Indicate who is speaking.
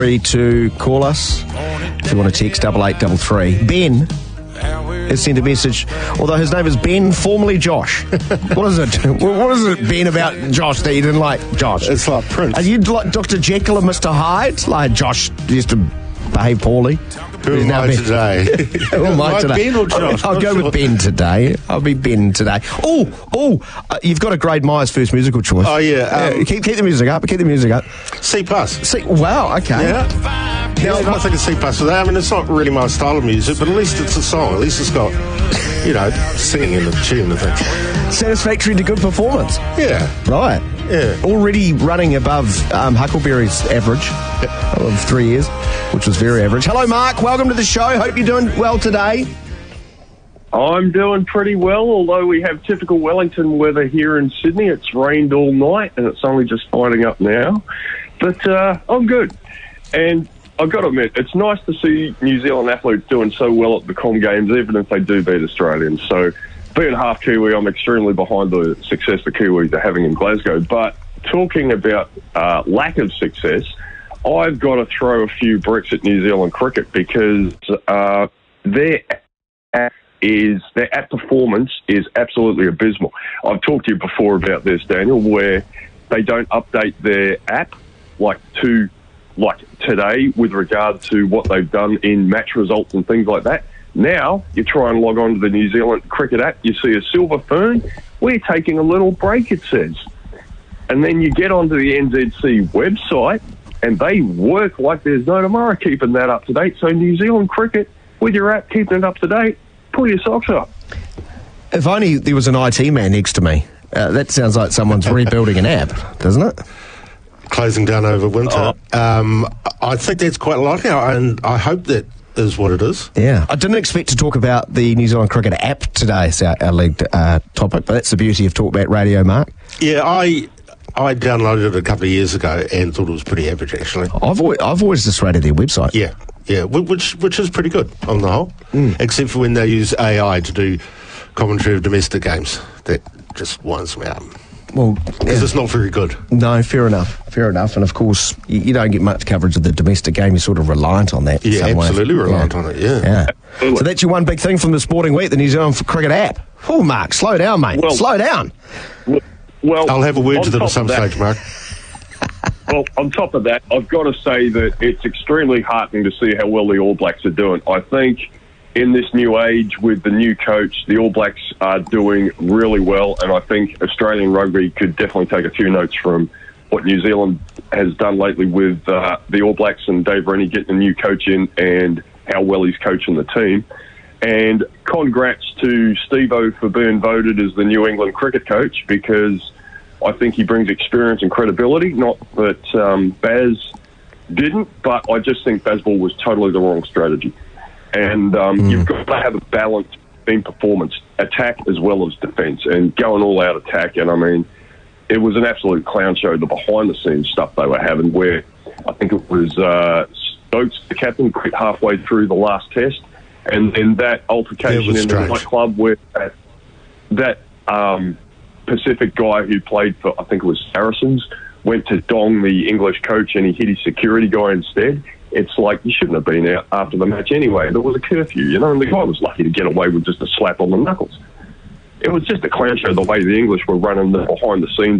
Speaker 1: Free to call us if you want to text 8833. Ben has sent a message, although his name is Ben, formerly Josh. What is it? What is it, Ben, about Josh that you didn't like Josh?
Speaker 2: It's like Prince.
Speaker 1: Are you like Dr. Jekyll and Mr. Hyde? Like Josh used to behave poorly?
Speaker 2: Who am I today?
Speaker 1: Who am I today?
Speaker 2: Ben or Josh?
Speaker 1: I'll go with Ben today. I'll be Ben today. You've got a grade Myers first musical choice.
Speaker 2: Oh, yeah.
Speaker 1: Keep the music up. Keep the music up.
Speaker 2: C+.
Speaker 1: Wow, okay.
Speaker 2: Yeah. I think it's C+. I mean, it's not really my style of music, but at least it's a song. At least it's got, singing in the tune, I think.
Speaker 1: Satisfactory to good performance.
Speaker 2: Yeah.
Speaker 1: Right.
Speaker 2: Yeah.
Speaker 1: Already running above Huckleberry's average of 3 years, which was very average. Hello, Mark. Welcome to the show. Hope you're doing well today.
Speaker 3: I'm doing pretty well, although we have typical Wellington weather here in Sydney. It's rained all night, and it's only just fighting up now. But I'm good. And I've got to admit, it's nice to see New Zealand athletes doing so well at the Com Games, even if they do beat Australians. So, being half Kiwi, I'm extremely behind the success the Kiwis are having in Glasgow. But talking about lack of success, I've got to throw a few bricks at New Zealand cricket because their app performance is absolutely abysmal. I've talked to you before about this, Daniel, where they don't update their app like today with regard to what they've done in match results and things like that. Now, you try and log on to the New Zealand cricket app, you see a silver fern, we're taking a little break, it says. And then you get onto the NZC website, and they work like there's no tomorrow keeping that up to date. So New Zealand cricket, with your app keeping it up to date, pull your socks up.
Speaker 1: If only there was an IT man next to me. That sounds like someone's rebuilding an app, doesn't it?
Speaker 2: Closing down over winter. I think that's quite likely, and I hope that is what it is.
Speaker 1: Yeah. I didn't expect to talk about the New Zealand cricket app today as our league topic, but that's the beauty of Talkback Radio, Mark.
Speaker 2: Yeah, I downloaded it a couple of years ago and thought it was pretty average, actually.
Speaker 1: I've always just rated their website.
Speaker 2: Yeah, which is pretty good on the whole, except for when they use AI to do commentary of domestic games. That just winds me up.
Speaker 1: Well,
Speaker 2: because it's not very good.
Speaker 1: No, fair enough. And of course, you don't get much coverage of the domestic game. You're sort of reliant on that.
Speaker 2: Yeah, absolutely reliant on it, yeah.
Speaker 1: So that's your one big thing from the sporting week, the New Zealand cricket app. Oh, Mark, slow down, mate. Slow down.
Speaker 3: Well,
Speaker 2: I'll have a word to them at some stage, Mark.
Speaker 3: Well, on top of that, I've got to say that it's extremely heartening to see how well the All Blacks are doing. I think in this new age with the new coach, the All Blacks are doing really well, and I think Australian rugby could definitely take a few notes from what New Zealand has done lately with the All Blacks and Dave Rennie getting a new coach in and how well he's coaching the team. And congrats to Steve-O for being voted as the New England cricket coach, because I think he brings experience and credibility. Not that Baz didn't, but I just think Bazball was totally the wrong strategy. And you've got to have a balanced team performance, attack as well as defence, and going all out attack. And I mean, it was an absolute clown show, the behind-the-scenes stuff they were having, where I think it was Stokes, the captain, quit halfway through the last test, and then that altercation in the nightclub where that Pacific guy who played for, I think it was Saracens, went to dong the English coach and he hit his security guy instead. It's like, you shouldn't have been out after the match anyway. There was a curfew, and the guy was lucky to get away with just a slap on the knuckles. It was just a clown show the way the English were running the behind-the-scenes